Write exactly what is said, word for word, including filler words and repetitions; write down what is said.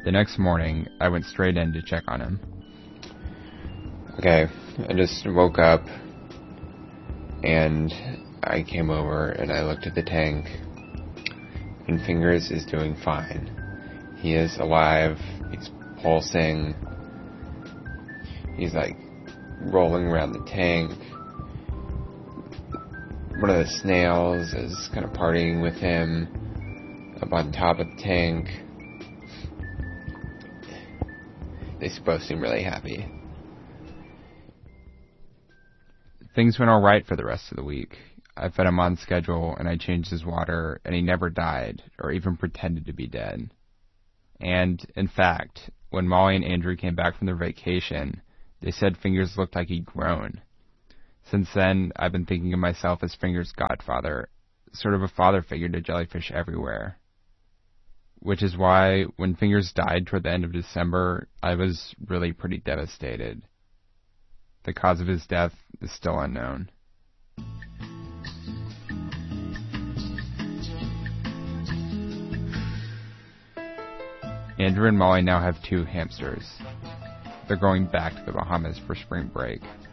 The next morning, I went straight in to check on him. Okay, I just woke up, and I came over and I looked at the tank, and Fingers is doing fine. He is alive, he's pulsing, he's like rolling around the tank. One of the snails is kind of partying with him up on top of the tank. They both seem really happy. Things went alright for the rest of the week. I fed him on schedule, and I changed his water, and he never died, or even pretended to be dead. And, in fact, when Molly and Andrew came back from their vacation, they said Fingers looked like he'd grown. Since then, I've been thinking of myself as Fingers' godfather, sort of a father figure to jellyfish everywhere. Which is why, when Fingers died toward the end of December, I was really pretty devastated. The cause of his death is still unknown. Andrew and Molly now have two hamsters. They're going back to the Bahamas for spring break.